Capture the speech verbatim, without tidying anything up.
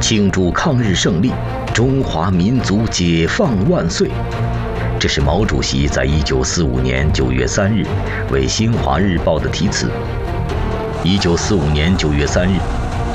庆祝抗日胜利，中华民族解放万岁。这是毛主席在一九四五年九月三日为《新华日报》的题词。一九四五年九月三日，